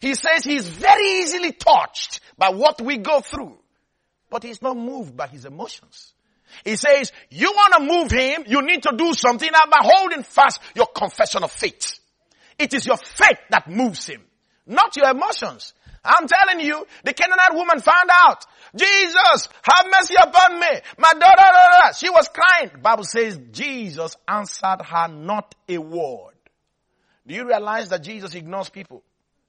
He says he's very easily touched by what we go through, but he's not moved by his emotions. He says, you want to move him, you need to do something by holding fast your confession of faith. It is your faith that moves him, not your emotions. I'm telling you, the Canaanite woman found out, Jesus, have mercy upon me. My daughter, she was crying. The Bible says Jesus answered her not a word. Do you realize that Jesus ignores people?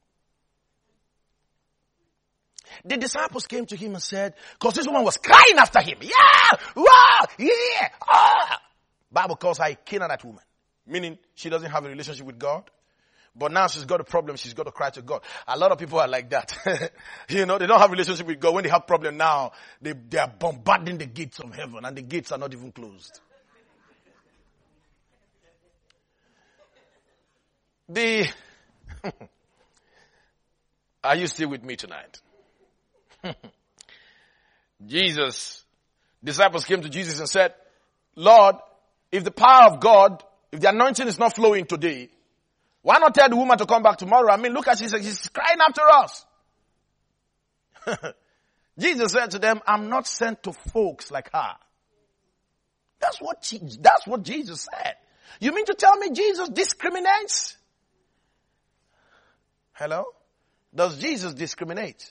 The disciples came to him and said, because this woman was crying after him. Yeah! Wow! Yeah! Ah! Bible calls her a Canaanite woman. Meaning she doesn't have a relationship with God. But now she's got a problem. She's got to cry to God. A lot of people are like that. They don't have a relationship with God. When they have problem now, they are bombarding the gates of heaven and the gates are not even closed. Are you still with me tonight? Disciples came to Jesus and said, Lord, if the power of God, if the anointing is not flowing today, why not tell the woman to come back tomorrow? I mean, look at she's crying after us. Jesus said to them, I'm not sent to folks like her. That's what Jesus said. You mean to tell me Jesus discriminates? Hello? Does Jesus discriminate?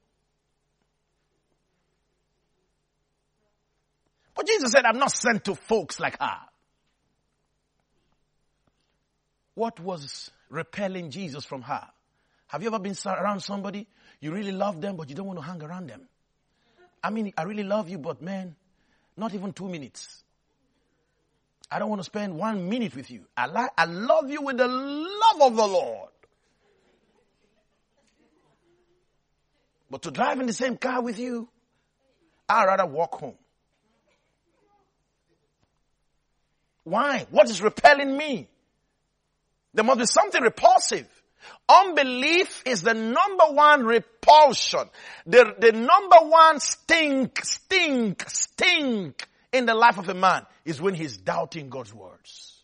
But Jesus said, I'm not sent to folks like her. What was repelling Jesus from her? Have you ever been around somebody, you really love them, but you don't want to hang around them? I mean, I really love you, but man, not even 2 minutes. I don't want to spend 1 minute with you. I love you with the love of the Lord. But to drive in the same car with you, I'd rather walk home. Why? What is repelling me? There must be something repulsive. Unbelief is the number one repulsion. The number one stink in the life of a man is when he's doubting God's words.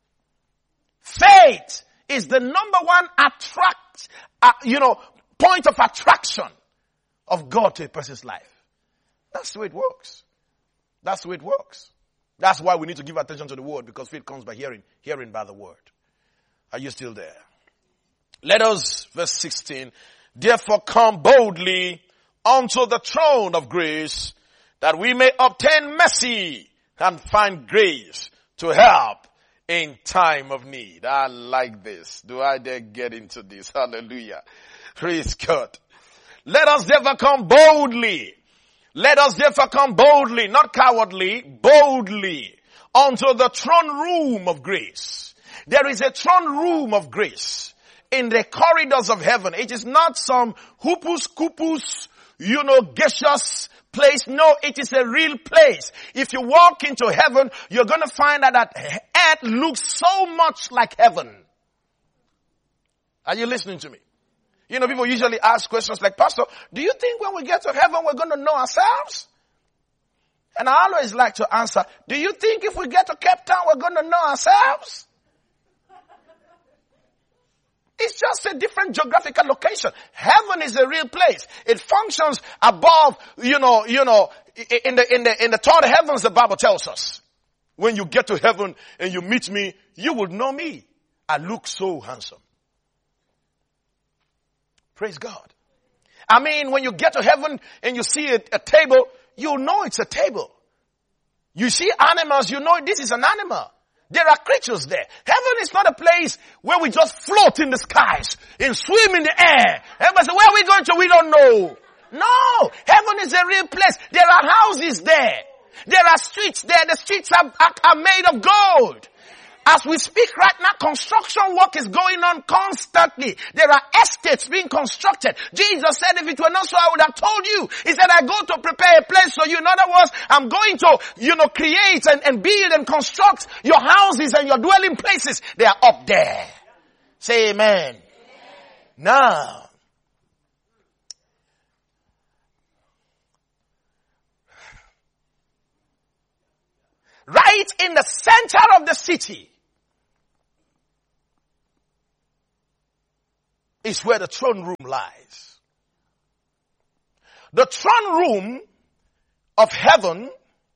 Faith is the number one point of attraction of God to a person's life. That's the way it works. That's the way it works. That's why we need to give attention to the word, because faith comes by hearing by the word. Are you still there? Let us, verse 16, therefore come boldly unto the throne of grace, that we may obtain mercy and find grace to help in time of need. I like this. Do I dare get into this? Hallelujah. Praise God. Let us therefore come boldly. Let us therefore come boldly, not cowardly, boldly unto the throne room of grace. There is a throne room of grace in the corridors of heaven. It is not some hoopus coopus, gaseous place. No, it is a real place. If you walk into heaven, you're going to find out that earth looks so much like heaven. Are you listening to me? People usually ask questions like, Pastor, do you think when we get to heaven we're going to know ourselves? And I always like to answer, do you think if we get to Cape Town we're going to know ourselves? It's just a different geographical location. Heaven is a real place. It functions above, in the third heavens, the Bible tells us. When you get to heaven and you meet me, you will know me. I look so handsome. Praise God. I mean, when you get to heaven and you see a table, you know it's a table. You see animals, you know this is an animal. There are creatures there. Heaven is not a place where we just float in the skies and swim in the air. Everybody say, where are we going to? We don't know. No. Heaven is a real place. There are houses there. There are streets there. The streets are made of gold. As we speak right now, construction work is going on constantly. There are estates being constructed. Jesus said, if it were not so, I would have told you. He said, I go to prepare a place for you. In other words, I'm going to, create and build and construct your houses and your dwelling places. They are up there. Say amen. Amen. Now, right in the center of the city is where the throne room lies. The throne room of heaven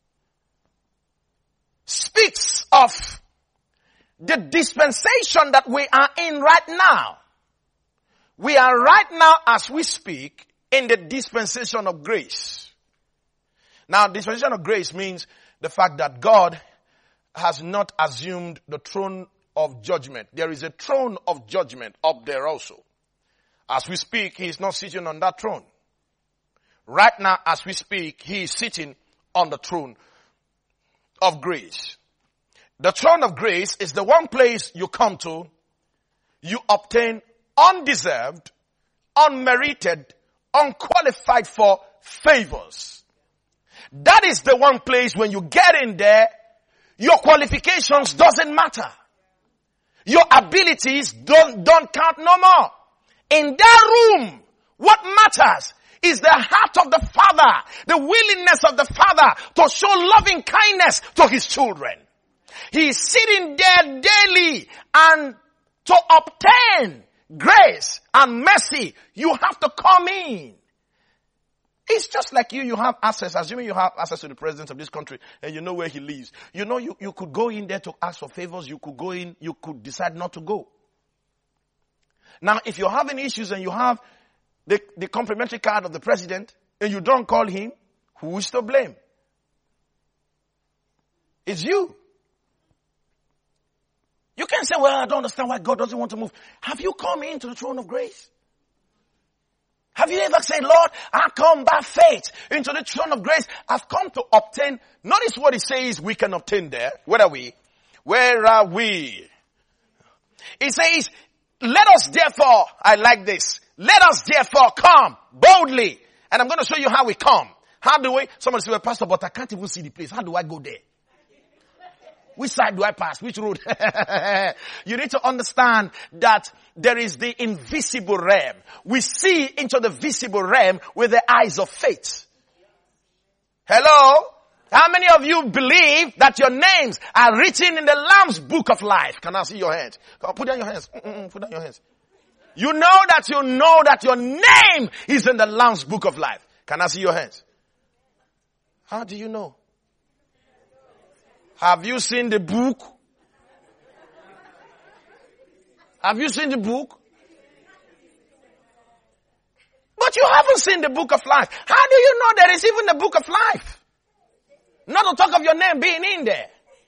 speaks of the dispensation that we are in right now. We are right now, as we speak, in the dispensation of grace. Now, dispensation of grace means the fact that God has not assumed the throne of judgment. There is a throne of judgment up there also. As we speak, he is not sitting on that throne. Right now, as we speak, he is sitting on the throne of grace. The throne of grace is the one place you come to, you obtain undeserved, unmerited, unqualified for favors. That is the one place when you get in there, your qualifications doesn't matter. Your abilities don't count no more. In that room, what matters is the heart of the Father, the willingness of the Father to show loving kindness to his children. He is sitting there daily, and to obtain grace and mercy, you have to come in. It's just like you have access, assuming you have access to the president of this country and you know where he lives. You know, you could go in there to ask for favors, you could go in, you could decide not to go. Now, if you're having issues and you have the complimentary card of the president and you don't call him, who is to blame? It's you. You can say, well, I don't understand why God doesn't want to move. Have you come into the throne of grace? Have you ever said, Lord, I come by faith into the throne of grace. I've come to obtain. Notice what it says we can obtain there. Where are we? Where are we? It says, let us therefore, I like this. Let us therefore come boldly. And I'm going to show you how we come. How do we? Somebody say, well, Pastor, but I can't even see the place. How do I go there? Which side do I pass? Which road? You need to understand that there is the invisible realm. We see into the visible realm with the eyes of faith. Hello? How many of you believe that your names are written in the Lamb's book of life? Can I see your hands? Come on, put down your hands. Put down your hands. You know that your name is in the Lamb's book of life. Can I see your hands? How do you know? Have you seen the book? Have you seen the book? But you haven't seen the book of life. How do you know there is even the book of life? Not to talk of your name being in there.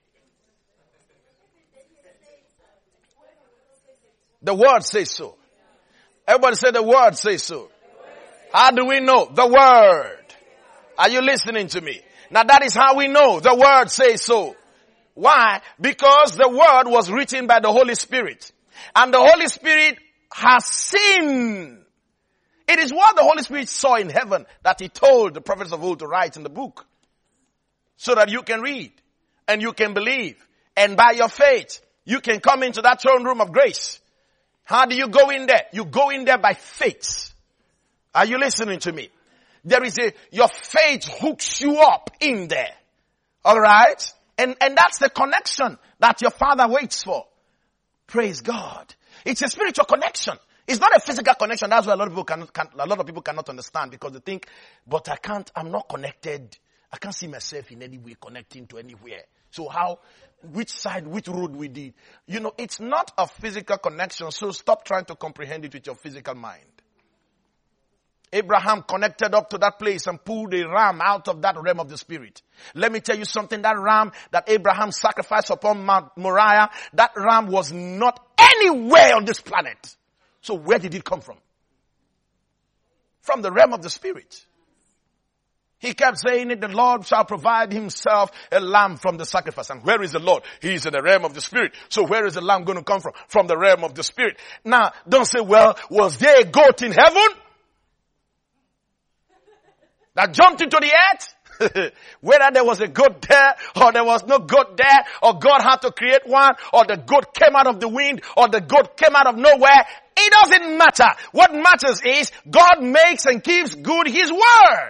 The word says so. Everybody say the word says so. How do we know? The word. Are you listening to me? Now that is how we know. The word says so. Why? Because the word was written by the Holy Spirit. And the Holy Spirit has seen. It is what the Holy Spirit saw in heaven that he told the prophets of old to write in the book. So that you can read and you can believe. And by your faith, you can come into that throne room of grace. How do you go in there? You go in there by faith. Are you listening to me? Your faith hooks you up in there. Alright? And that's the connection that your Father waits for. Praise God. It's a spiritual connection. It's not a physical connection. That's why a lot of people cannot understand, because they think, but I'm not connected. I can't see myself in any way connecting to anywhere. So which road we did? You know, it's not a physical connection, so stop trying to comprehend it with your physical mind. Abraham connected up to that place and pulled a ram out of that realm of the spirit. Let me tell you something, that ram that Abraham sacrificed upon Mount Moriah, that ram was not anywhere on this planet. So where did it come from? From the realm of the spirit. He kept saying it, the Lord shall provide himself a lamb from the sacrifice. And where is the Lord? He is in the realm of the spirit. So where is the lamb going to come from? From the realm of the spirit. Now, don't say, well, was there a goat in heaven that jumped into the earth? Whether there was a goat there or there was no goat there, or God had to create one, or the goat came out of the wind, or the goat came out of nowhere, it doesn't matter. What matters is God makes and keeps good his word.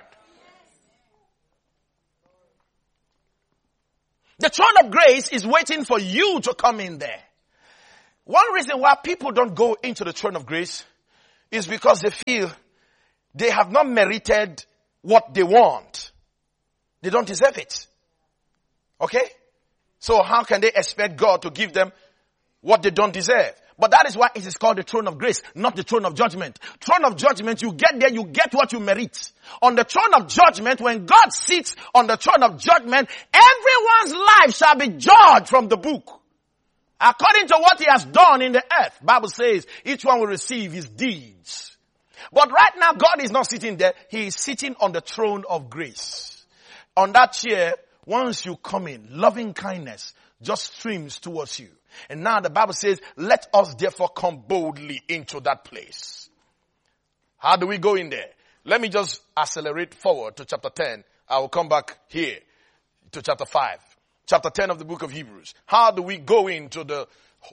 The throne of grace is waiting for you to come in there. One reason why people don't go into the throne of grace is because they feel they have not merited what they want. They don't deserve it. Okay? So how can they expect God to give them what they don't deserve? But that is why it is called the throne of grace, not the throne of judgment. Throne of judgment, you get there, you get what you merit. On the throne of judgment, when God sits on the throne of judgment, everyone's life shall be judged from the book. According to what he has done in the earth. Bible says each one will receive his deeds. But right now God is not sitting there. He is sitting on the throne of grace. On that chair, once you come in, loving kindness just streams towards you. And now the Bible says, let us therefore come boldly into that place. How do we go in there? Let me just accelerate forward to chapter 10. I will come back here to chapter 5. Chapter 10 of the book of Hebrews. How do we go into the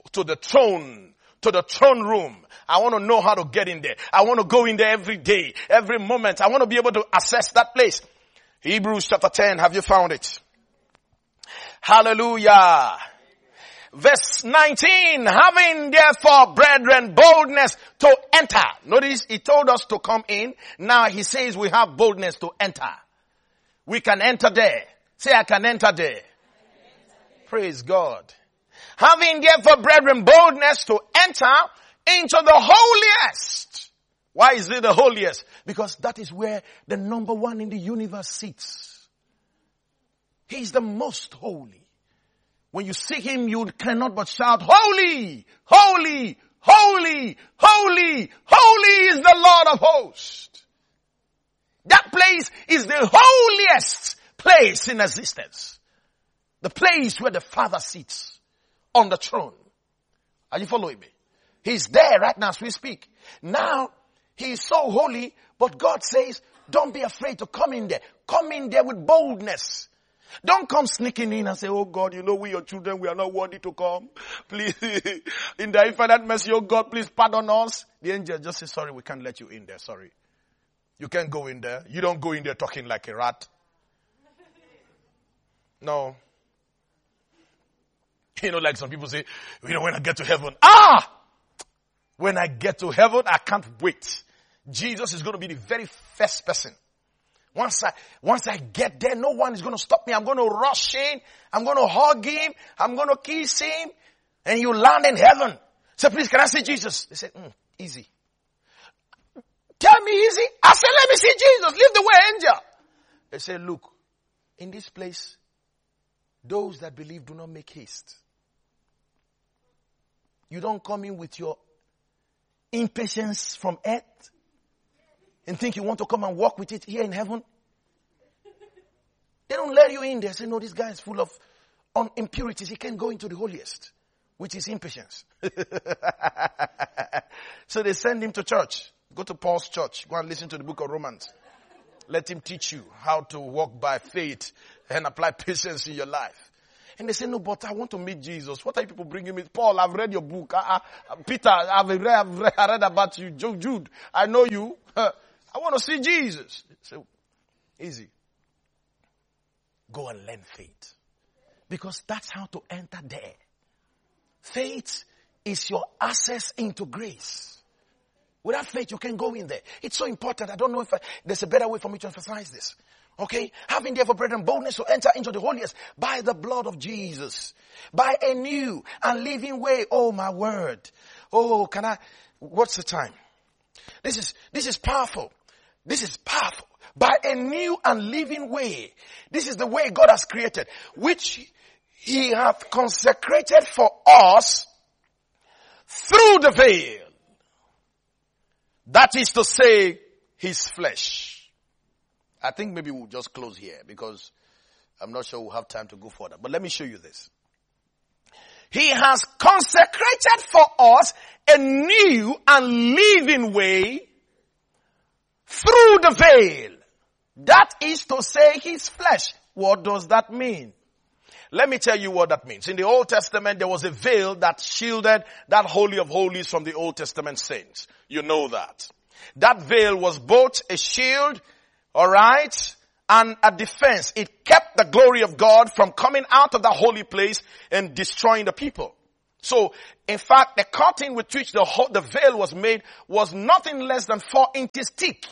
throne room? I want to know how to get in there. I want to go in there every day, every moment. I want to be able to access that place. Hebrews chapter 10, have you found it? Hallelujah. Verse 19, having therefore, brethren, boldness to enter. Notice he told us to come in. Now he says we have boldness to enter. We can enter there. Say, I can enter there. Praise God. Having therefore, brethren, boldness to enter into the holiest. Why is it the holiest? Because that is where the number one in the universe sits. He's the most holy. When you see him, you cannot but shout, holy, holy, holy, holy, holy is the Lord of hosts. That place is the holiest place in existence. The place where the Father sits on the throne. Are you following me? He's there right now as we speak. Now, he is so holy, but God says, don't be afraid to come in there. Come in there with boldness. Don't come sneaking in and say, oh God, you know we your children, we are not worthy to come. Please, in the infinite mercy, oh God, please pardon us. The angel just says, sorry, we can't let you in there, sorry. You can't go in there. You don't go in there talking like a rat. No. You know, like some people say, you know, when I get to heaven, when I get to heaven, I can't wait. Jesus is going to be the very first person. Once I get there, no one is going to stop me. I'm going to rush in. I'm going to hug him. I'm going to kiss him. And you land in heaven. Say, please, can I see Jesus? They said, easy. Tell me easy. I said, let me see Jesus. Leave the way, angel. They said, look, in this place, those that believe do not make haste. You don't come in with your impatience from earth and think you want to come and walk with it here in heaven. They don't let you in there. Say, no, this guy is full of impurities. He can't go into the holiest, which is impatience. So they send him to church. Go to Paul's church. Go and listen to the book of Romans. Let him teach you how to walk by faith and apply patience in your life. And they say, no, but I want to meet Jesus. What are you people bringing me? Paul, I've read your book. Peter, I've read about you. Jude, I know you. I want to see Jesus. So, easy. Go and learn faith. Because that's how to enter there. Faith is your access into grace. Without faith, you can't go in there. It's so important. I don't know if there's a better way for me to emphasize this. Okay? Having therefore, brethren, boldness to enter into the holiest by the blood of Jesus. By a new and living way. Oh, my word. Oh, what's the time? This is powerful. This is powerful. By a new and living way. This is the way God has created, which he hath consecrated for us through the veil. That is to say, his flesh. I think maybe we'll just close here because I'm not sure we'll have time to go further. But let me show you this. He has consecrated for us a new and living way through the veil. That is to say, his flesh. What does that mean? Let me tell you what that means. In the Old Testament, there was a veil that shielded that Holy of Holies from the Old Testament saints. You know that. That veil was both a shield, alright, and a defense. It kept the glory of God from coming out of the holy place and destroying the people. So, in fact, the curtain with which the veil was made was nothing less than 4 inches thick.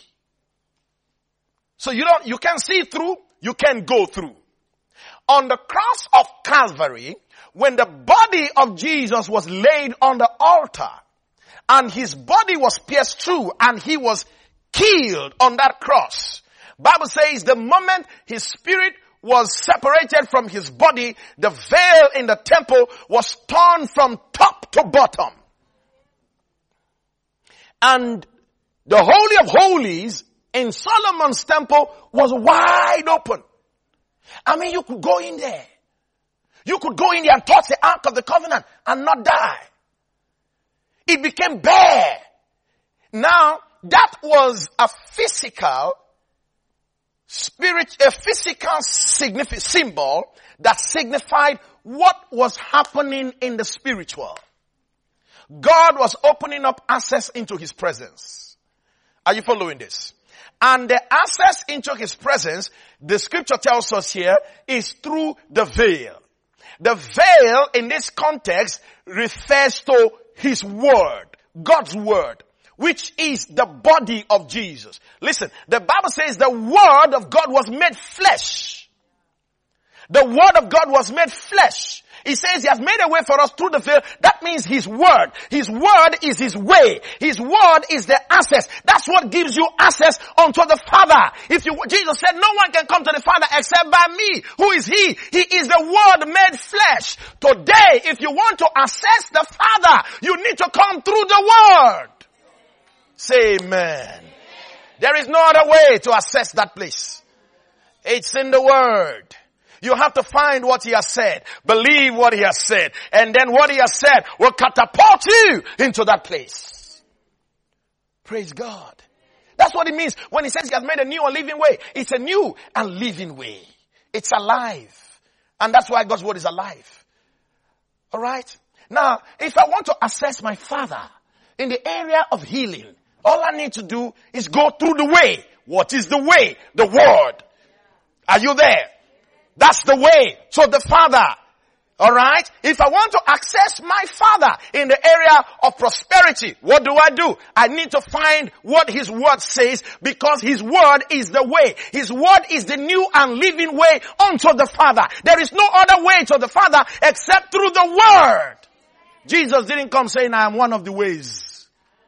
So you can't see through, you can't go through. On the cross of Calvary, when the body of Jesus was laid on the altar, and his body was pierced through, and he was killed on that cross, Bible says the moment his spirit was separated from his body, the veil in the temple was torn from top to bottom. And the Holy of Holies in Solomon's temple was wide open. I mean, you could go in there. You could go in there and touch the Ark of the Covenant and not die. It became bare. Now, that was a physical symbol that signified what was happening in the spiritual. God was opening up access into his presence. Are you following this? And the access into his presence, the scripture tells us here, is through the veil. The veil in this context refers to his word, God's word, which is the body of Jesus. Listen, the Bible says the word of God was made flesh. The word of God was made flesh. He says he has made a way for us through the veil. That means his word. His word is his way. His word is the access. That's what gives you access unto the Father. Jesus said, no one can come to the Father except by me. Who is he? He is the word made flesh. Today, if you want to access the Father, you need to come through the word. Say amen. There is no other way to access that place. It's in the word. You have to find what he has said. Believe what he has said. And then what he has said will catapult you into that place. Praise God. That's what it means when he says he has made a new and living way. It's a new and living way. It's alive. And that's why God's word is alive. Alright? Now, if I want to access my Father in the area of healing, all I need to do is go through the way. What is the way? The word. Are you there? That's the way to the Father. Alright? If I want to access my Father in the area of prosperity, what do? I need to find what his word says, because his word is the way. His word is the new and living way unto the Father. There is no other way to the Father except through the word. Jesus didn't come saying, I am one of the ways.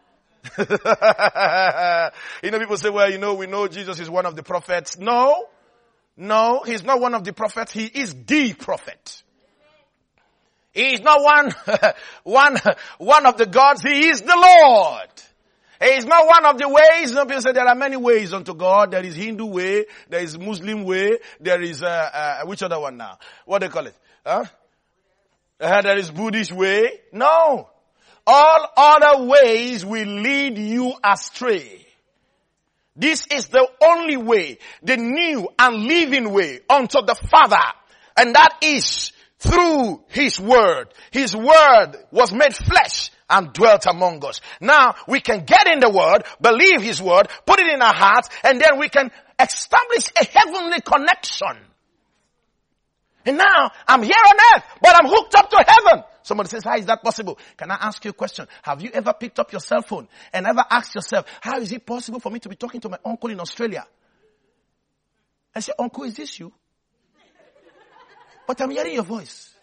People say, well, we know Jesus is one of the prophets. No, he's not one of the prophets. He is the prophet. He is not one of the gods. He is the Lord. He is not one of the ways. Some people say there are many ways unto God. There is Hindu way. There is Muslim way. There is, which other one now? What do they call it? There is Buddhist way. No. All other ways will lead you astray. This is the only way, the new and living way unto the Father. And that is through his word. His word was made flesh and dwelt among us. Now we can get in the word, believe his word, put it in our hearts, and then we can establish a heavenly connection. And now I'm here on earth, but I'm hooked up to heaven. Somebody says, how is that possible? Can I ask you a question? Have you ever picked up your cell phone and ever asked yourself, how is it possible for me to be talking to my uncle in Australia? I say, uncle, is this you? But I'm hearing your voice.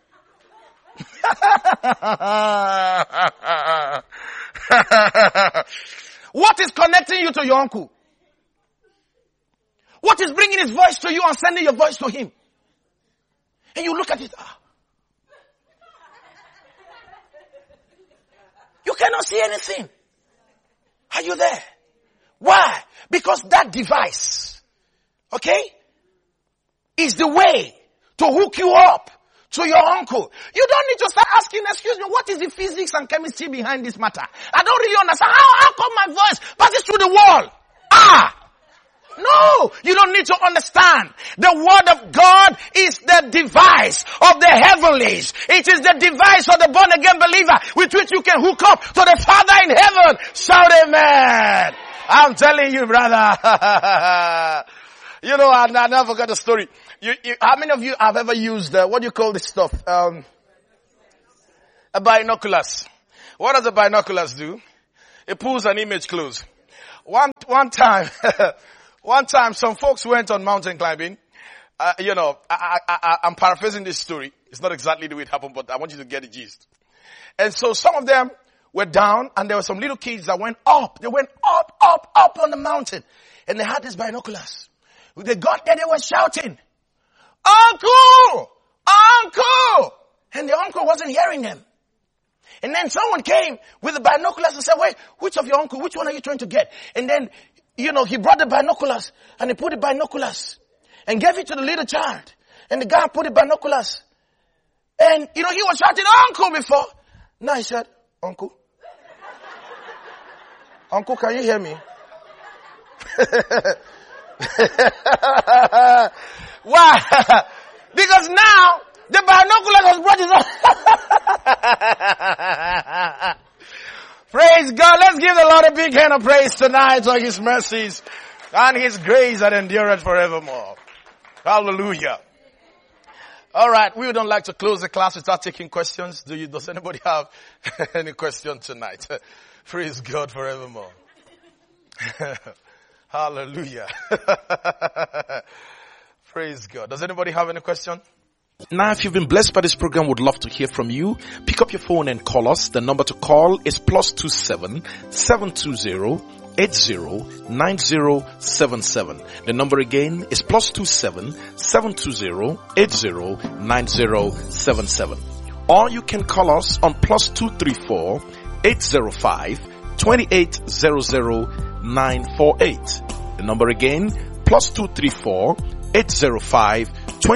What is connecting you to your uncle? What is bringing his voice to you and sending your voice to him? And you look at it. You cannot see anything. Are you there? Why? Because that device, is the way to hook you up to your uncle. You don't need to start asking, excuse me, what is the physics and chemistry behind this matter? I don't really understand. How come my voice passes through the wall? No, you don't need to understand. The word of God is the device of the heavenlies. It is the device of the born again believer with which you can hook up to the Father in heaven. Shout amen. I'm telling you, brother. I never forgot the story. How many of you have ever used, what do you call this stuff? A binoculars. What does a binoculars do? It pulls an image close. One time, some folks went on mountain climbing. I'm paraphrasing this story. It's not exactly the way it happened, but I want you to get the gist. And so some of them were down, and there were some little kids that went up. They went up on the mountain. And they had these binoculars. When they got there, they were shouting, "Uncle! Uncle!" And the uncle wasn't hearing them. And then someone came with the binoculars and said, "Wait, which of your uncle? Which one are you trying to get?" And then, he brought the binoculars and he put the binoculars and gave it to the little child. And the guy put the binoculars. And, he was shouting, "Uncle!" before. Now he said, "Uncle? Uncle, can you hear me?" Why? Because now the binoculars has brought his own. Praise God. Let's give the Lord a big hand of praise tonight for His mercies and His grace that endureth forevermore. Hallelujah. All right. We don't like to close the class without taking questions. Does anybody have any question tonight? Praise God forevermore. Hallelujah. Praise God. Does anybody have any question? Now, if you've been blessed by this program, would love to hear from you. Pick up your phone and call us. The number to call is +27 720 809077. The number again is +27 720 809077. Or you can call us on +234 805 2800948. The number again, +234 805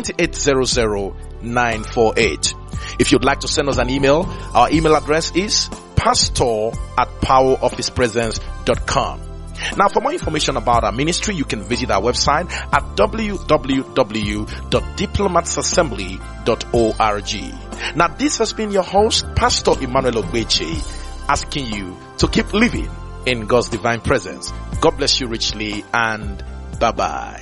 2800948. If you'd like to send us an email, our email address is pastor@powerofhispresence.com. Now, for more information about our ministry, you can visit our website at www.diplomatsassembly.org. Now, this has been your host, Pastor Emmanuel Ogbeche, asking you to keep living in God's divine presence. God bless you richly, and bye-bye.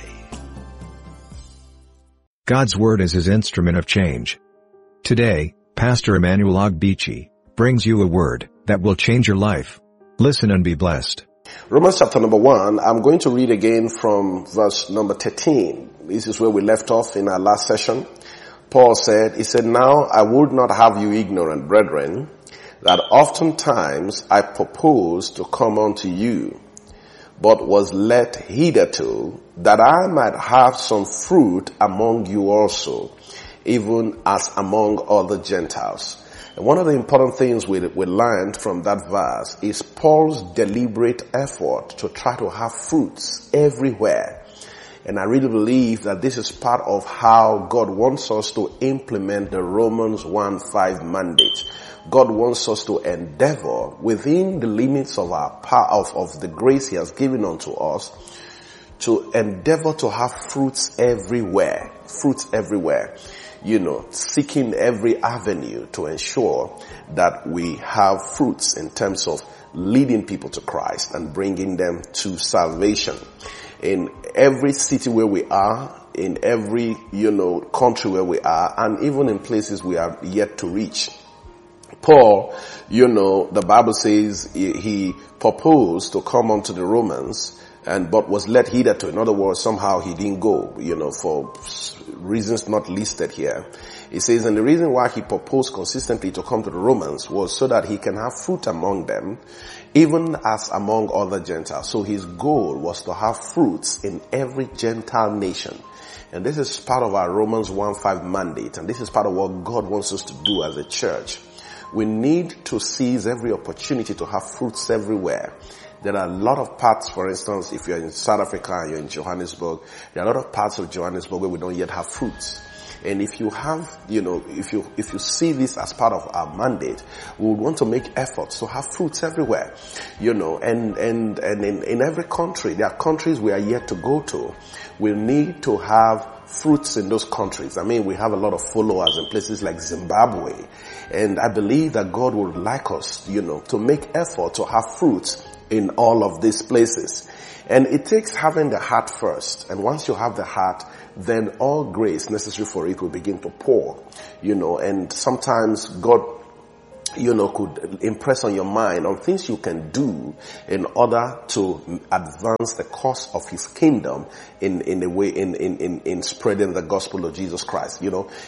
God's Word is His instrument of change. Today, Pastor Emmanuel Ogbeche brings you a word that will change your life. Listen and be blessed. Romans chapter number 1, I'm going to read again from verse number 13. This is where we left off in our last session. Paul said, "Now I would not have you ignorant, brethren, that oftentimes I proposed to come unto you, but was led hitherto, that I might have some fruit among you also, even as among other Gentiles." And one of the important things we learned from that verse is Paul's deliberate effort to try to have fruits everywhere. And I really believe that this is part of how God wants us to implement the Romans 1:5 mandate. God wants us to endeavor within the limits of our power, of the grace He has given unto us, to endeavor to have fruits everywhere. Fruits everywhere. Seeking every avenue to ensure that we have fruits in terms of leading people to Christ and bringing them to salvation. In every city where we are, in every, country where we are, and even in places we are yet to reach. Paul, the Bible says he proposed to come unto the Romans, but was led hitherto. In other words, somehow he didn't go, for reasons not listed here. It says, and the reason why he proposed consistently to come to the Romans was so that he can have fruit among them, even as among other Gentiles. So his goal was to have fruits in every Gentile nation. And this is part of our Romans 1:5 mandate. And this is part of what God wants us to do as a church. We need to seize every opportunity to have fruits everywhere. There are a lot of parts, for instance, if you're in South Africa and you're in Johannesburg, there are a lot of parts of Johannesburg where we don't yet have fruits. And if you have, if you see this as part of our mandate, we would want to make efforts to have fruits everywhere, and in every country. There are countries we are yet to go to. We need to have fruits in those countries. We have a lot of followers in places like Zimbabwe. And I believe that God would like us, to make effort to have fruits in all of these places. And it takes having the heart first. And once you have the heart, then all grace necessary for it will begin to pour, and sometimes God, could impress on your mind on things you can do in order to advance the cause of his kingdom in a way, in spreading the gospel of Jesus Christ.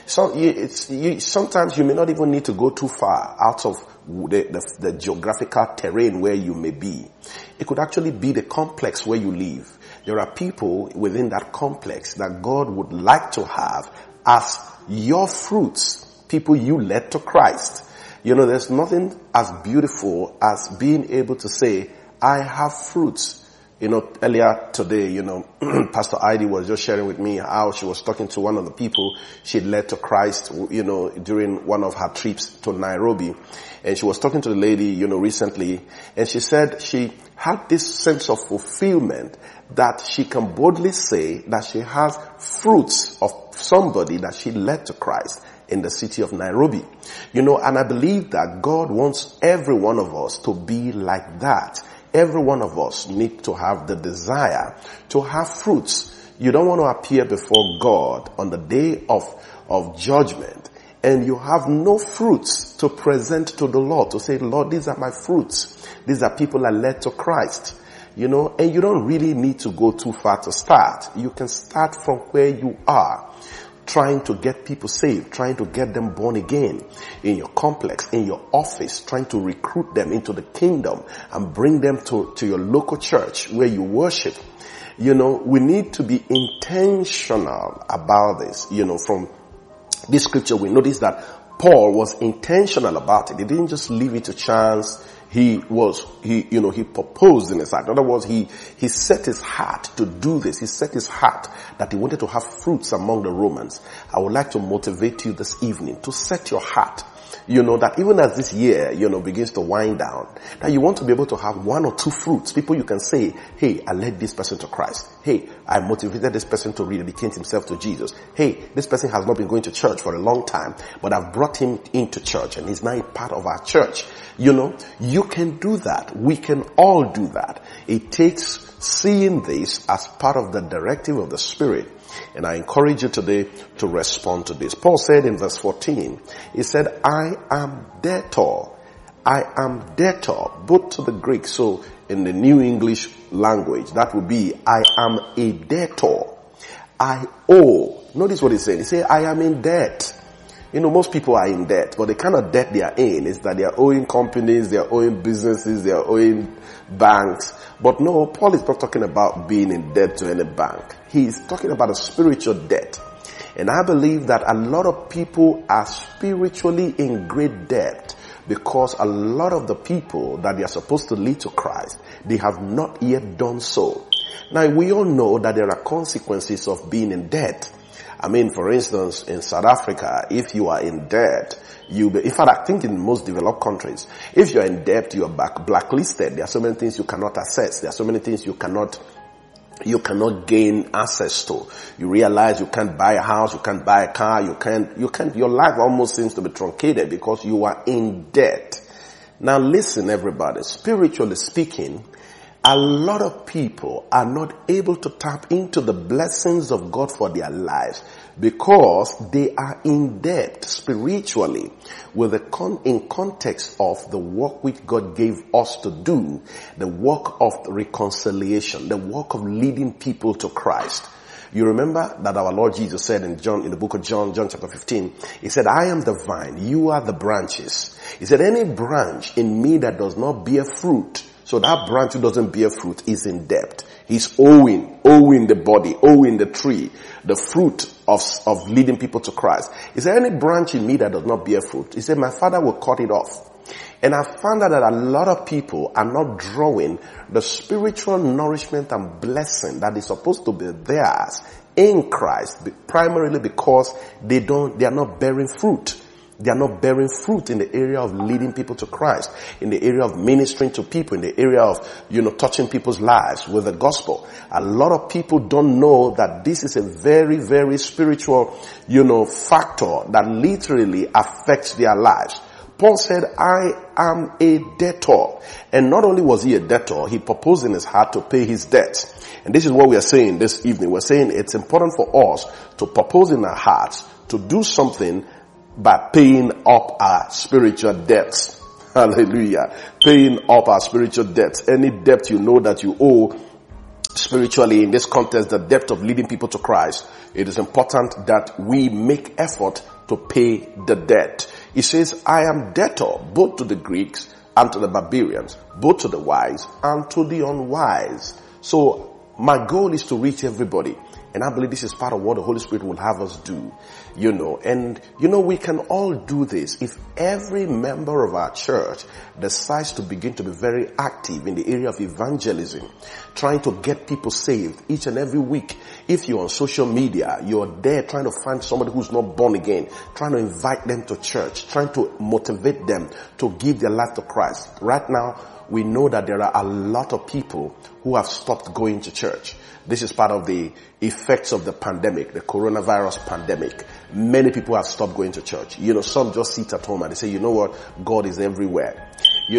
Sometimes you may not even need to go too far out of the geographical terrain where you may be. It could actually be the complex where you live. There are people within that complex that God would like to have as your fruits, people you led to Christ. There's nothing as beautiful as being able to say, I have fruits. Earlier today, Pastor Heidi was just sharing with me how she was talking to one of the people she'd led to Christ, during one of her trips to Nairobi. And she was talking to the lady, recently, and she said she had this sense of fulfillment that she can boldly say that she has fruits of somebody that she led to Christ in the city of Nairobi. And I believe that God wants every one of us to be like that. Every one of us need to have the desire to have fruits. You don't want to appear before God on the day of judgment and you have no fruits to present to the Lord, to say, Lord, these are my fruits. These are people I led to Christ. And you don't really need to go too far to start. You can start from where you are, trying to get people saved, trying to get them born again in your complex, in your office, trying to recruit them into the kingdom and bring them to your local church where you worship. We need to be intentional about this. From this scripture, we notice that Paul was intentional about it. He didn't just leave it to chance. He proposed in his heart. In other words, he set his heart to do this. He set his heart that he wanted to have fruits among the Romans. I would like to motivate you this evening to set your heart, that even as this year, begins to wind down, that you want to be able to have one or two fruits. People you can say, hey, I led this person to Christ. Hey, I motivated this person to rededicate himself to Jesus. Hey, this person has not been going to church for a long time, but I've brought him into church and he's now a part of our church. You can do that. We can all do that. It takes seeing this as part of the directive of the Spirit. And I encourage you today to respond to this. Paul said in verse 14, he said, I am debtor. I am debtor, both to the Greek. So in the New English language, that would be, I am a debtor. I owe. Notice what he's saying. He said, I am in debt. Most people are in debt, but the kind of debt they are in is that they are owing companies, they are owing businesses, they are owing banks. But no, Paul is not talking about being in debt to any bank. He is talking about a spiritual debt. And I believe that a lot of people are spiritually in great debt because a lot of the people that they are supposed to lead to Christ, they have not yet done so. Now, we all know that there are consequences of being in debt. For instance, in South Africa, if you are in debt, in fact, I think in most developed countries, if you are in debt, you are blacklisted. There are so many things you cannot access. There are so many things you cannot gain access to. You realize you can't buy a house, you can't buy a car, your life almost seems to be truncated because you are in debt. Now listen, everybody, spiritually speaking, a lot of people are not able to tap into the blessings of God for their lives because they are in debt spiritually in context of the work which God gave us to do, the work of reconciliation, the work of leading people to Christ. You remember that our Lord Jesus said in the book of John chapter 15, he said, I am the vine, you are the branches. He said, any branch in me that does not bear fruit, so that branch who doesn't bear fruit is in debt. He's owing the body, owing the tree, the fruit of leading people to Christ. He said, any branch in me that does not bear fruit, he said, my Father will cut it off. And I found out that a lot of people are not drawing the spiritual nourishment and blessing that is supposed to be theirs in Christ, primarily because they are not bearing fruit. They are not bearing fruit in the area of leading people to Christ, in the area of ministering to people, in the area of, touching people's lives with the gospel. A lot of people don't know that this is a very, very spiritual, factor that literally affects their lives. Paul said, I am a debtor. And not only was he a debtor, he proposed in his heart to pay his debt. And this is what we are saying this evening. We're saying it's important for us to propose in our hearts to do something by paying up our spiritual debts. Hallelujah. Paying up our spiritual debts. Any debt you know that you owe spiritually, in this context, the debt of leading people to Christ, it is important that we make effort to pay the debt. He says, I am debtor both to the Greeks and to the barbarians, both to the wise and to the unwise. So my goal is to reach everybody. And I believe this is part of what the Holy Spirit will have us do, and we can all do this if every member of our church decides to begin to be very active in the area of evangelism, trying to get people saved each and every week. If you're on social media, you're there trying to find somebody who's not born again, trying to invite them to church, trying to motivate them to give their life to Christ. Right now, we know that there are a lot of people who have stopped going to church. This is part of the effects of the pandemic, the coronavirus pandemic. Many people have stopped going to church. Some just sit at home and they say, you know what, God is everywhere.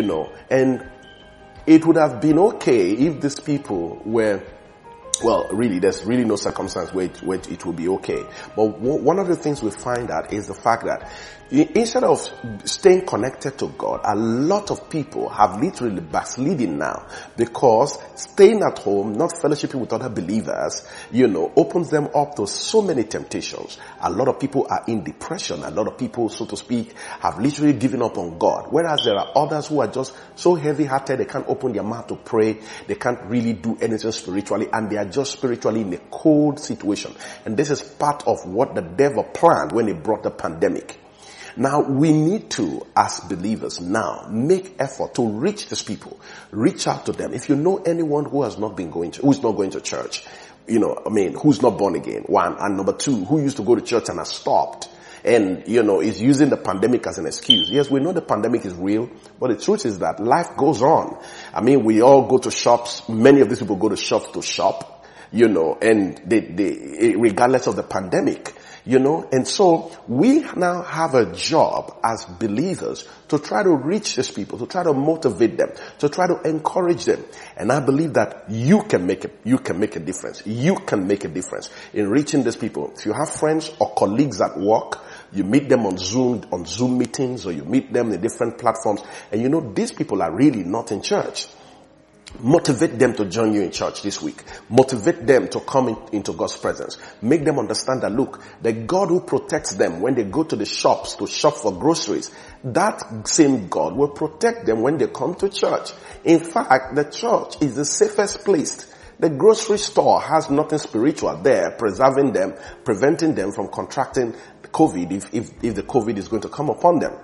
And it would have been okay if these people were, really, there's really no circumstance where it will be okay. But one of the things we find out is the fact that instead of staying connected to God, a lot of people have literally backsliding now, because staying at home, not fellowshipping with other believers, opens them up to so many temptations. A lot of people are in depression. A lot of people, so to speak, have literally given up on God. Whereas there are others who are just so heavy-hearted, they can't open their mouth to pray. They can't really do anything spiritually, and they are just spiritually in a cold situation. And this is part of what the devil planned when he brought the pandemic. Now, we need to, as believers now, make effort to reach these people. Reach out to them. If you know anyone who has not been who's not going to church, who's not born again, one, and number two, who used to go to church and has stopped, and, is using the pandemic as an excuse. Yes, we know the pandemic is real, but the truth is that life goes on. We all go to shops. Many of these people go to shops to shop, and they regardless of the pandemic. And so we now have a job as believers to try to reach these people, to try to motivate them, to try to encourage them. And I believe that you can make a difference. You can make a difference in reaching these people. If you have friends or colleagues at work, you meet them on Zoom meetings, or you meet them in different platforms, and these people are really not in church. Motivate them to join you in church this week. Motivate them to come into God's presence. Make them understand that, look, the God who protects them when they go to the shops to shop for groceries, that same God will protect them when they come to church. In fact, the church is the safest place. The grocery store has nothing spiritual there, preserving them, preventing them from contracting COVID if the COVID is going to come upon them.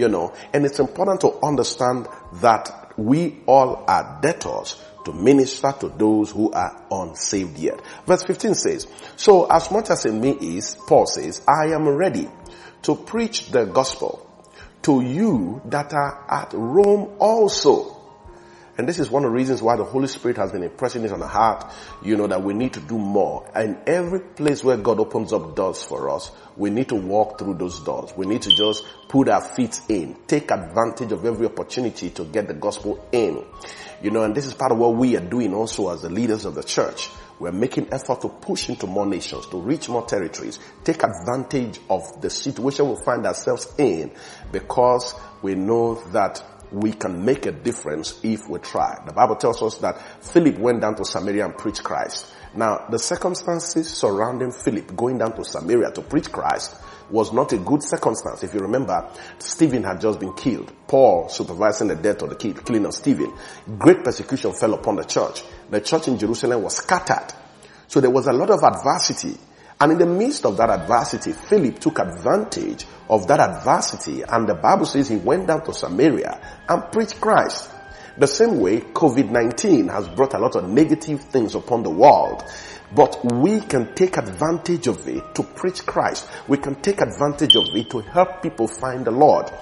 And it's important to understand that we all are debtors to minister to those who are unsaved yet. Verse 15 says, so as much as in me is, Paul says, I am ready to preach the gospel to you that are at Rome also. And this is one of the reasons why the Holy Spirit has been impressing this on the heart, that we need to do more. And every place where God opens up doors for us, we need to walk through those doors. We need to just put our feet in, take advantage of every opportunity to get the gospel in. And this is part of what we are doing also as the leaders of the church. We're making effort to push into more nations, to reach more territories, take advantage of the situation we find ourselves in, because we know that we can make a difference if we try. The Bible tells us that Philip went down to Samaria and preached Christ. Now, the circumstances surrounding Philip going down to Samaria to preach Christ was not a good circumstance. If you remember, Stephen had just been killed. Paul supervising the death of the killing of Stephen. Great persecution fell upon the church. The church in Jerusalem was scattered. So there was a lot of adversity. And in the midst of that adversity, Philip took advantage of that adversity, and the Bible says he went down to Samaria and preached Christ. The same way, COVID-19 has brought a lot of negative things upon the world, but we can take advantage of it to preach Christ. We can take advantage of it to help people find the Lord.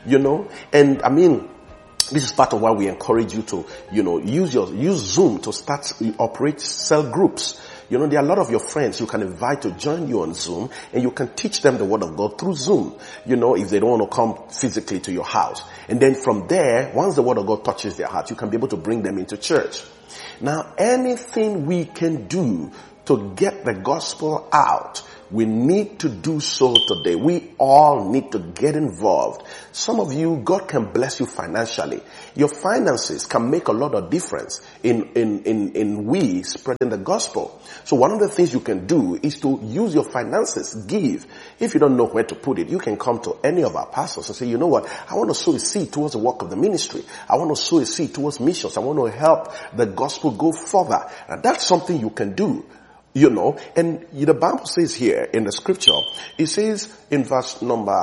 And this is part of why we encourage you to, use Zoom to operate cell groups. There are a lot of your friends you can invite to join you on Zoom, and you can teach them the word of God through Zoom, if they don't want to come physically to your house. And then from there, once the word of God touches their heart, you can be able to bring them into church. Now, anything we can do to get the gospel out We need to do so today. We all need to get involved. Some of you, God can bless you financially. Your finances can make a lot of difference in we spreading the gospel. So one of the things you can do is to use your finances, give. If you don't know where to put it, you can come to any of our pastors and say, you know what, I want to sow a seed towards the work of the ministry. I want to sow a seed towards missions. I want to help the gospel go further. And that's something you can do. You know, and the Bible says here in the scripture, it says in verse number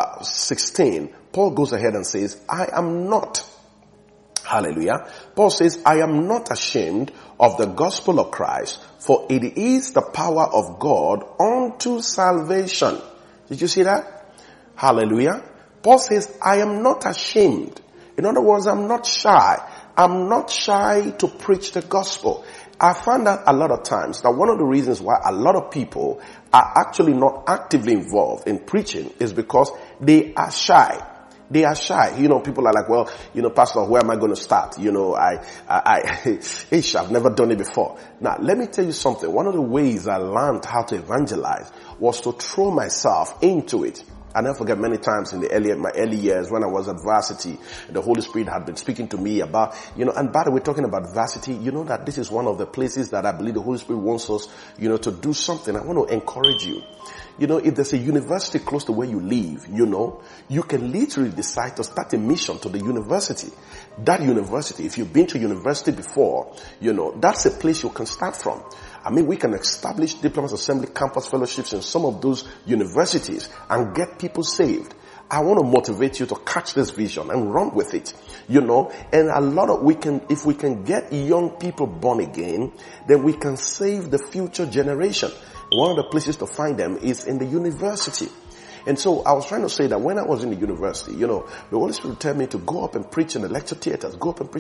16, Paul goes ahead and says, I am not, hallelujah, Paul says, I am not ashamed of the gospel of Christ, for it is the power of God unto salvation. Did you see that? Hallelujah. Paul says, I am not ashamed. In other words, I'm not shy. I'm not shy to preach the gospel. I found out a lot of times that one of the reasons why a lot of people are actually not actively involved in preaching is because they are shy. They are shy. You know, people are like, well, you know, Pastor, where am I going to start? You know, I've never done it before. Now, let me tell you something. One of the ways I learned how to evangelize was to throw myself into it. I never forget many times in my early years when I was at varsity, the Holy Spirit had been speaking to me about, you know, and by the way, talking about varsity, you know that this is one of the places that I believe the Holy Spirit wants us, you know, to do something. I want to encourage you. You know, if there's a university close to where you live, you know, you can literally decide to start a mission to the university. That university, if you've been to university before, you know, that's a place you can start from. I mean, we can establish Diplomats Assembly campus fellowships in some of those universities and get people saved. I want to motivate you to catch this vision and run with it, you know, and if we can get young people born again, then we can save the future generation. One of the places to find them is in the university. And so I was trying to say that when I was in the university, you know, the Holy Spirit would tell me to go up and preach in the lecture theaters,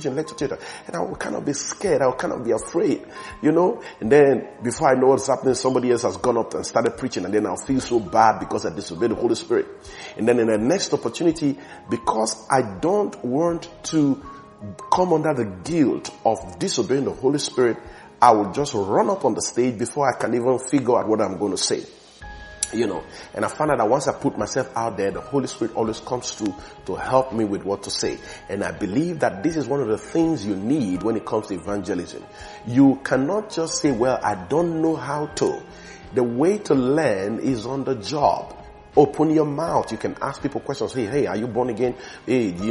and I would kind of be scared, I would kind of be afraid, you know, and then before I know what's happening, somebody else has gone up and started preaching, and then I'll feel so bad because I disobeyed the Holy Spirit. And then in the next opportunity, because I don't want to come under the guilt of disobeying the Holy Spirit, I will just run up on the stage before I can even figure out what I'm going to say. You know, and I found out that once I put myself out there, the Holy Spirit always comes through to help me with what to say. And I believe that this is one of the things you need when it comes to evangelism. You cannot just say, well, I don't know how to. The way to learn is on the job. Open your mouth. You can ask people questions. Hey, are you born again? Hey, do you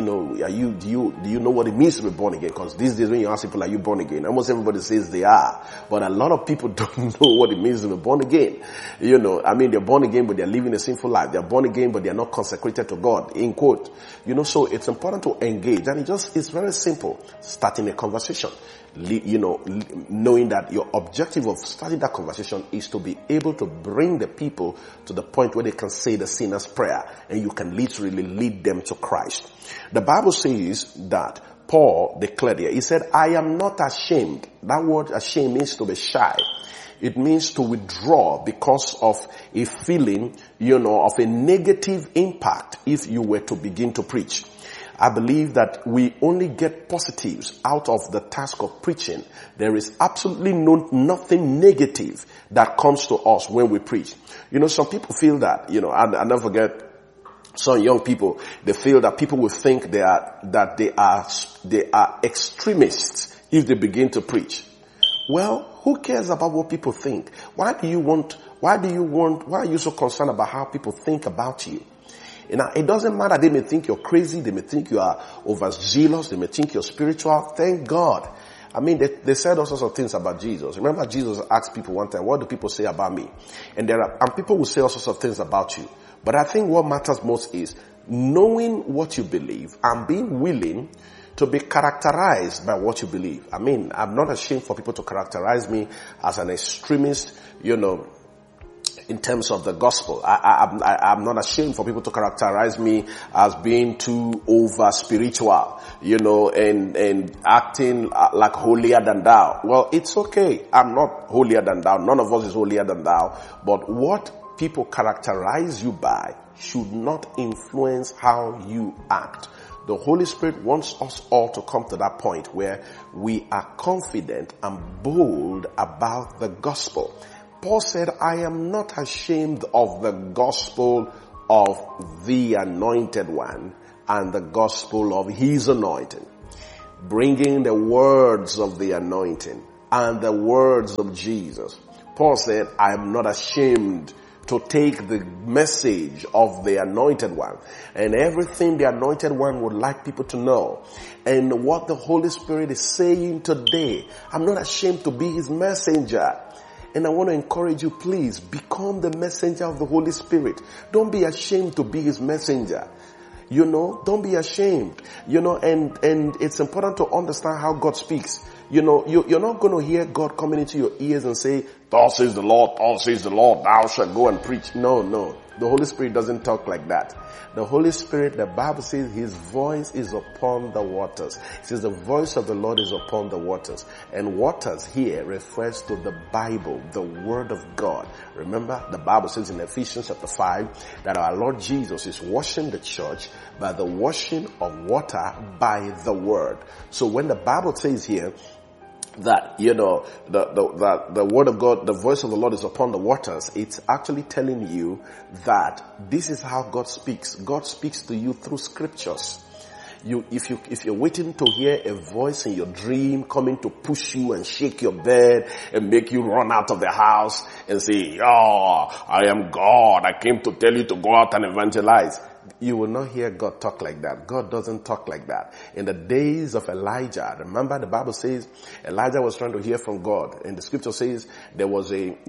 know what it means to be born again? Because these days when you ask people, are you born again? Almost everybody says they are. But a lot of people don't know what it means to be born again. You know, I mean, they're born again, but they're living a sinful life. They're born again, but they're not consecrated to God, in quote. You know, so it's important to engage. And it's very simple. Starting a conversation. You know, knowing that your objective of starting that conversation is to be able to bring the people to the point where they can say the sinner's prayer, and you can literally lead them to Christ. The Bible says that Paul declared here, he said, I am not ashamed. That word ashamed means to be shy. It means to withdraw because of a feeling, you know, of a negative impact if you were to begin to preach. I believe that we only get positives out of the task of preaching. There is absolutely nothing negative that comes to us when we preach. You know, some people feel that, you know, I never forget some young people, they feel that people will think they are extremists if they begin to preach. Well, who cares about what people think? Why are you so concerned about how people think about you? You know, it doesn't matter. They may think you're crazy. They may think you are overzealous. They may think you're spiritual. Thank God. I mean, they said all sorts of things about Jesus. Remember, Jesus asked people one time, what do people say about me? And people will say all sorts of things about you. But I think what matters most is knowing what you believe and being willing to be characterized by what you believe. I mean, I'm not ashamed for people to characterize me as an extremist, you know, in terms of the gospel. I'm not ashamed for people to characterize me as being too over spiritual, you know, and acting like holier than thou. Well, it's okay. I'm not holier than thou. None of us is holier than thou. But what people characterize you by should not influence how you act. The Holy Spirit wants us all to come to that point where we are confident and bold about the gospel. Paul said, I am not ashamed of the gospel of the anointed one and the gospel of his anointing. Bringing the words of the anointing and the words of Jesus. Paul said, I am not ashamed to take the message of the anointed one and everything the anointed one would like people to know and what the Holy Spirit is saying today. I'm not ashamed to be his messenger. And I want to encourage you, please become the messenger of the Holy Spirit. Don't be ashamed to be his messenger. Don't be ashamed. And it's important to understand how God speaks. You're not going to hear God coming into your ears and say, thus says the Lord, thou shalt go and preach. No. The Holy Spirit doesn't talk like that. The Holy Spirit, the Bible says his voice is upon the waters. It says the voice of the Lord is upon the waters. And waters here refers to the Bible, the Word of God. Remember, the Bible says in Ephesians chapter 5 that our Lord Jesus is washing the church by the washing of water by the Word. So when the Bible says here, that, the word of God, the voice of the Lord is upon the waters, it's actually telling you that this is how God speaks. God speaks to you through scriptures. If you're waiting to hear a voice in your dream coming to push you and shake your bed and make you run out of the house and say, I am God, I came to tell you to go out and evangelize. You will not hear God talk like that. God doesn't talk like that. In the days of Elijah, remember the Bible says Elijah was trying to hear from God. And the scripture says there was an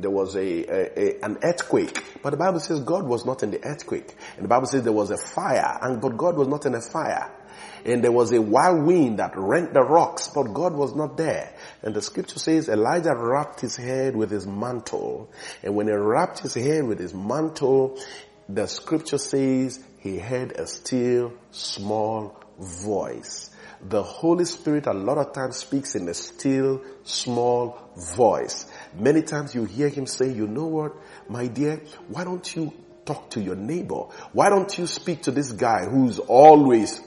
earthquake. But the Bible says God was not in the earthquake. And the Bible says there was a fire, but God was not in a fire. And there was a wild wind that rent the rocks, but God was not there. And the scripture says Elijah wrapped his head with his mantle. And when he wrapped his head with his mantle, the scripture says he heard a still small voice. The Holy Spirit a lot of times speaks in a still small voice. Many times you hear him say, you know what, my dear, why don't you talk to your neighbor? Why don't you speak to this guy who's always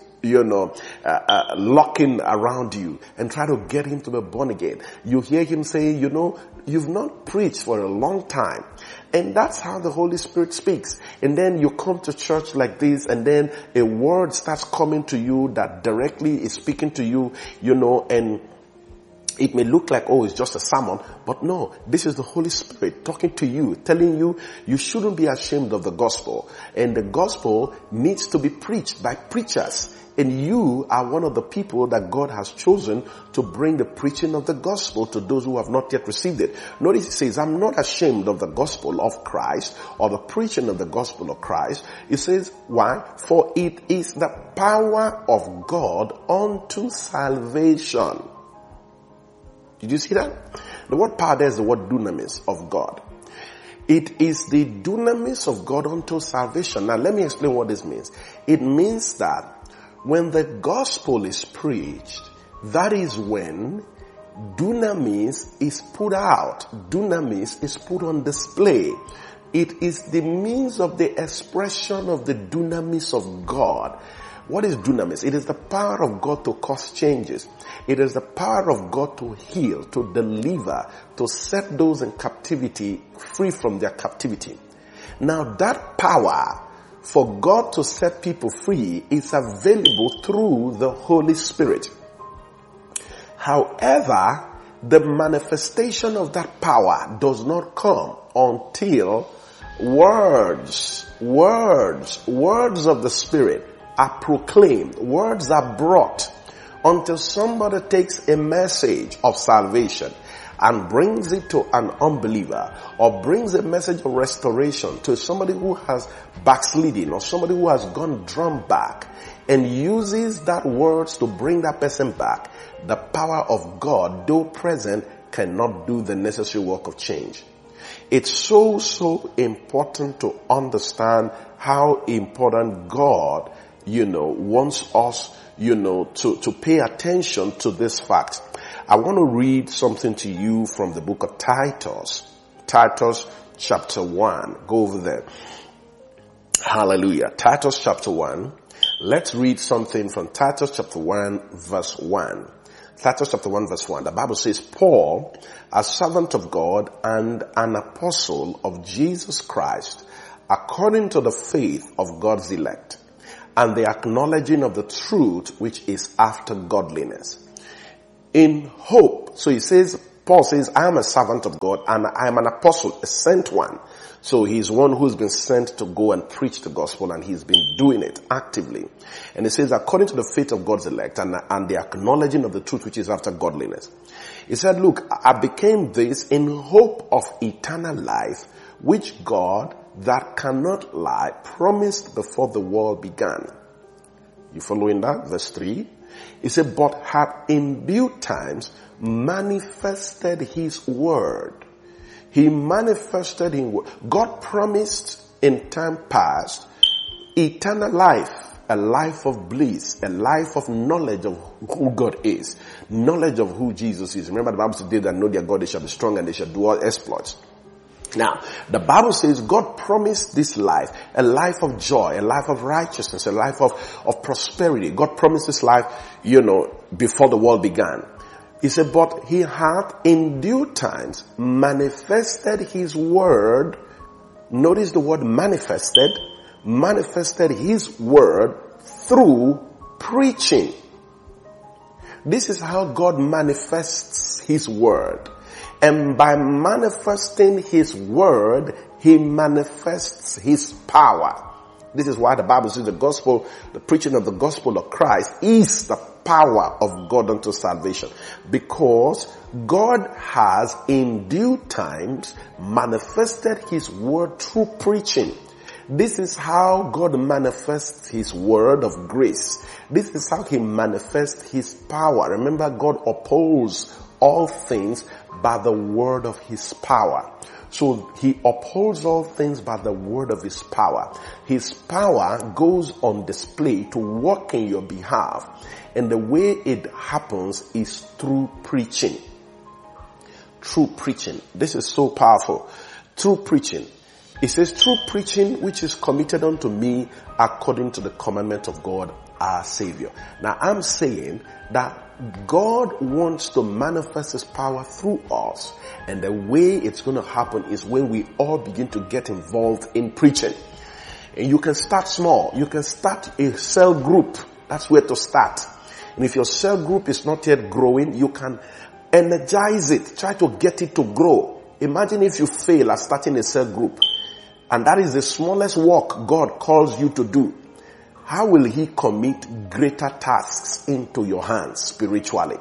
locking around you and try to get him to be born again? You hear him say, you've not preached for a long time. And that's how the Holy Spirit speaks. And then you come to church like this, and then a word starts coming to you that directly is speaking to you, and it may look like, it's just a sermon, but no, this is the Holy Spirit talking to you, telling you, you shouldn't be ashamed of the gospel. And the gospel needs to be preached by preachers. And you are one of the people that God has chosen to bring the preaching of the gospel to those who have not yet received it. Notice it says, I'm not ashamed of the gospel of Christ or the preaching of the gospel of Christ. It says, why? For it is the power of God unto salvation. Did you see that? The word power there is the word dunamis of God. It is the dunamis of God unto salvation. Now let me explain what this means. It means that when the gospel is preached, that is when dunamis is put out. Dunamis is put on display. It is the means of the expression of the dunamis of God. What is dunamis? It is the power of God to cause changes. It is the power of God to heal, to deliver, to set those in captivity free from their captivity. Now that power for God to set people free is available through the Holy Spirit. However, the manifestation of that power does not come until words of the Spirit are proclaimed. Words are brought until somebody takes a message of salvation and brings it to an unbeliever, or brings a message of restoration to somebody who has backslidden or somebody who has gone drawn back, and uses that words to bring that person back. The power of God, though present, cannot do the necessary work of change. It's so important to understand how important God, wants us, to pay attention to this fact. I want to read something to you from the book of Titus. Titus chapter 1. Go over there. Hallelujah. Titus chapter 1. Let's read something from Titus chapter 1 verse 1. Titus chapter 1 verse 1. The Bible says, Paul, a servant of God and an apostle of Jesus Christ, according to the faith of God's elect, and the acknowledging of the truth which is after godliness. In hope. So Paul says, I am a servant of God and I am an apostle, a sent one. So he's one who's been sent to go and preach the gospel, and he's been doing it actively. And it says, according to the faith of God's elect and the acknowledging of the truth which is after godliness. He said, look, I became this in hope of eternal life, which God that cannot lie promised before the world began. You following that? Verse 3. He said, but had in due times manifested his word. He manifested in word. God promised in time past eternal life, a life of bliss, a life of knowledge of who God is, knowledge of who Jesus is. Remember the Bible says, they that know their God, they shall be strong and they shall do all exploits. Now, the Bible says God promised this life, a life of joy, a life of righteousness, a life of prosperity. God promised this life, before the world began. He said, but he hath in due times manifested his word. Notice the word manifested. Manifested his word through preaching. This is how God manifests his word. And by manifesting his word, he manifests his power. This is why the Bible says the gospel, the preaching of the gospel of Christ is the power of God unto salvation. Because God has in due times manifested his word through preaching. This is how God manifests his word of grace. This is how he manifests his power. Remember, God upholds all things by the word of his power. So he upholds all things by the word of his power. His power goes on display to work in your behalf. And the way it happens is through preaching. Through preaching. This is so powerful. Through preaching. It says, through preaching which is committed unto me according to the commandment of God our Savior. Now I'm saying that God wants to manifest his power through us. And the way it's going to happen is when we all begin to get involved in preaching. And you can start small. You can start a cell group. That's where to start. And if your cell group is not yet growing, you can energize it. Try to get it to grow. Imagine if you fail at starting a cell group. And that is the smallest work God calls you to do. How will he commit greater tasks into your hands spiritually?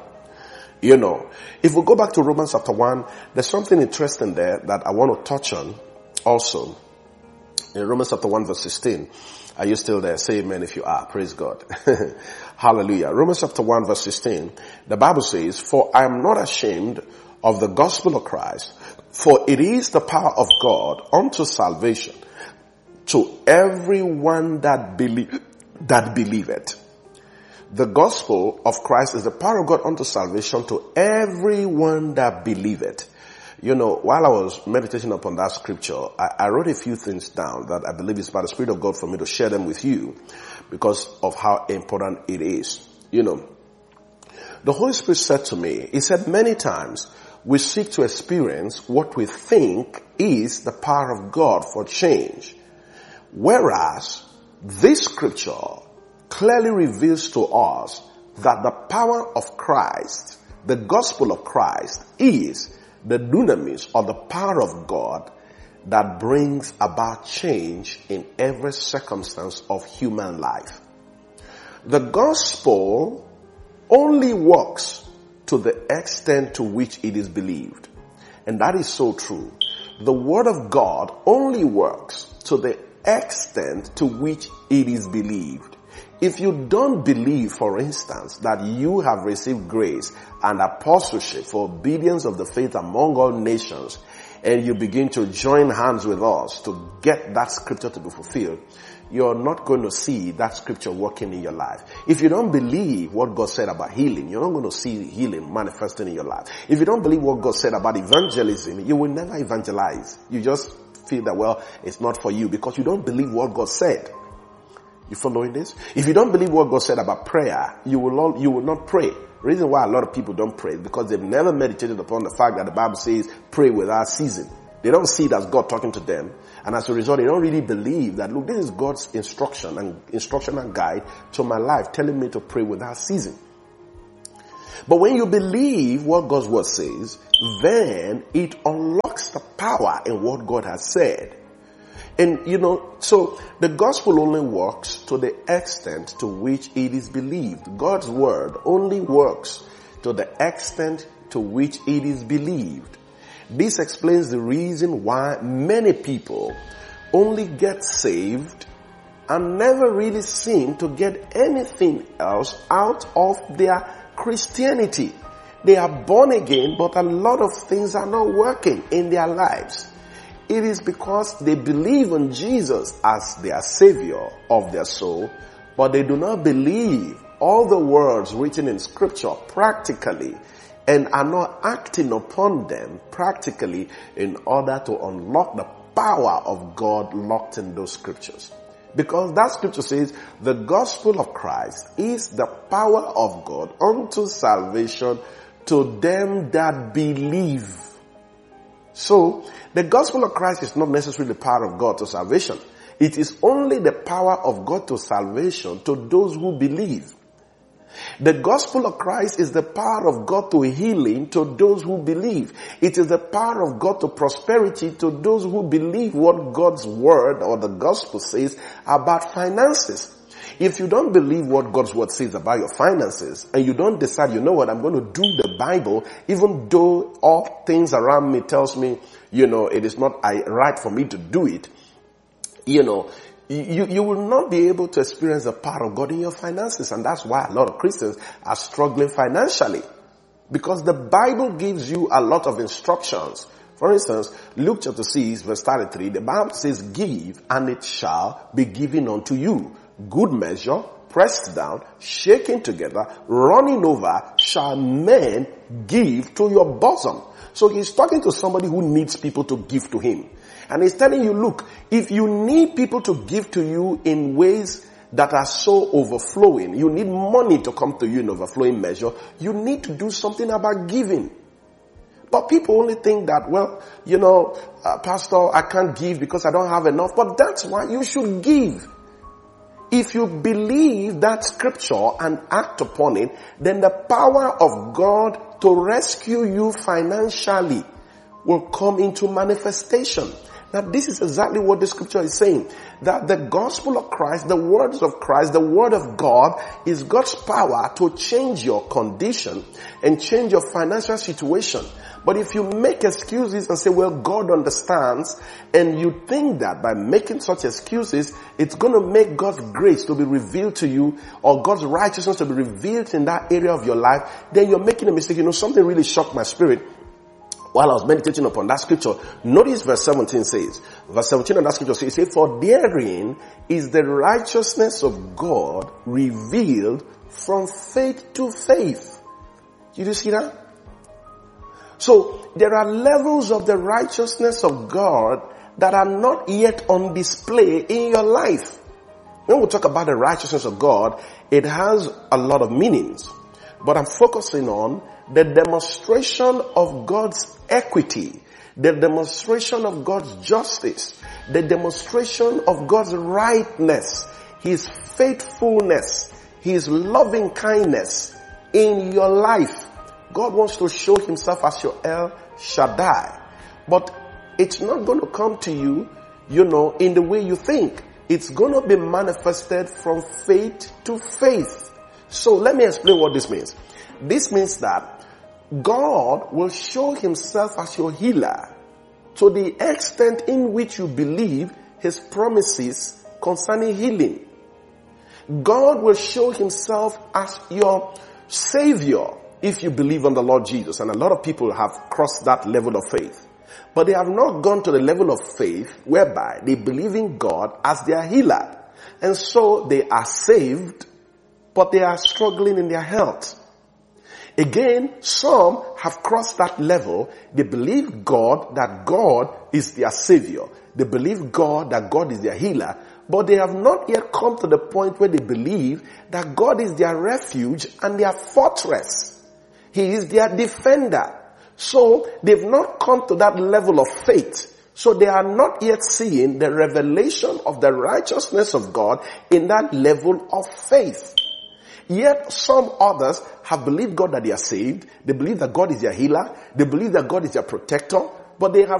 If we go back to Romans chapter 1, there's something interesting there that I want to touch on also. In Romans chapter 1 verse 16. Are you still there? Say amen if you are. Praise God. Hallelujah. Romans chapter 1 verse 16. The Bible says, for I am not ashamed of the gospel of Christ, for it is the power of God unto salvation to everyone that believeth. The gospel of Christ is the power of God unto salvation to everyone that believeth. While I was meditating upon that scripture, I wrote a few things down that I believe is by the Spirit of God for me to share them with you because of how important it is. The Holy Spirit said to me, he said many times we seek to experience what we think is the power of God for change. Whereas this scripture clearly reveals to us that the power of Christ, the gospel of Christ, is the dunamis or the power of God that brings about change in every circumstance of human life. The gospel only works to the extent to which it is believed. And that is so true. The word of God only works to the extent to which it is believed. If you don't believe, for instance, that you have received grace and apostleship for obedience of the faith among all nations, and you begin to join hands with us to get that scripture to be fulfilled, you're not going to see that scripture working in your life. If you don't believe what God said about healing, you're not going to see healing manifesting in your life. If you don't believe what God said about evangelism, you will never evangelize. You just feel that, it's not for you because you don't believe what God said. You following this? If you don't believe what God said about prayer, you will not pray The reason why a lot of people don't pray is because they've never meditated upon the fact that the Bible says pray without ceasing. They don't see it as God talking to them. And as a result, they don't really believe that, look, this is God's instruction and guide to my life, telling me to pray without ceasing. But when you believe what God's word says, then it unlocks the power in what God has said. And so the gospel only works to the extent to which it is believed. God's word only works to the extent to which it is believed. This explains the reason why many people only get saved and never really seem to get anything else out of their Christianity. They are born again, but a lot of things are not working in their lives. It is because they believe in Jesus as their savior of their soul, but they do not believe all the words written in scripture practically and are not acting upon them practically in order to unlock the power of God locked in those scriptures. Because that scripture says the gospel of Christ is the power of God unto salvation to them that believe. So, the gospel of Christ is not necessarily the power of God to salvation. It is only the power of God to salvation to those who believe. The gospel of Christ is the power of God to healing to those who believe. It is the power of God to prosperity to those who believe what God's word or the gospel says about finances. If you don't believe what God's word says about your finances and you don't decide, you know what, I'm going to do the Bible, even though all things around me tells me, it is not right for me to do it, you will not be able to experience the power of God in your finances. And that's why a lot of Christians are struggling financially. Because the Bible gives you a lot of instructions. For instance, Luke chapter 6 verse 33, the Bible says, give and it shall be given unto you. Good measure, pressed down, shaken together, running over, shall men give to your bosom. So he's talking to somebody who needs people to give to him. And he's telling you, look, if you need people to give to you in ways that are so overflowing, you need money to come to you in overflowing measure, you need to do something about giving. But people only think that, Pastor, I can't give because I don't have enough. But that's why you should give. If you believe that scripture and act upon it, then the power of God to rescue you financially will come into manifestation. Now this is exactly what the scripture is saying. That the gospel of Christ, the words of Christ, the word of God is God's power to change your condition and change your financial situation. But if you make excuses and say, well, God understands, and you think that by making such excuses, it's going to make God's grace to be revealed to you or God's righteousness to be revealed in that area of your life, then you're making a mistake. Something really shocked my spirit while I was meditating upon that scripture. Notice verse 17 says, verse 17 of that scripture says, for therein is the righteousness of God revealed from faith to faith. Did you see that? So there are levels of the righteousness of God that are not yet on display in your life. When we talk about the righteousness of God, it has a lot of meanings. But I'm focusing on the demonstration of God's equity, the demonstration of God's justice, the demonstration of God's rightness, His faithfulness, His loving kindness in your life. God wants to show Himself as your El Shaddai. But it's not going to come to you, in the way you think. It's going to be manifested from faith to faith. So let me explain what this means. This means that God will show Himself as your healer to the extent in which you believe His promises concerning healing. God will show Himself as your Savior if you believe on the Lord Jesus. And a lot of people have crossed that level of faith. But they have not gone to the level of faith whereby they believe in God as their healer. And so they are saved, but they are struggling in their health. Again, some have crossed that level. They believe God, that God is their Savior. They believe God, that God is their healer. But they have not yet come to the point where they believe that God is their refuge and their fortress. He is their defender. So they've not come to that level of faith. So they are not yet seeing the revelation of the righteousness of God in that level of faith. Yet some others have believed God that they are saved. They believe that God is their healer. They believe that God is their protector. But they have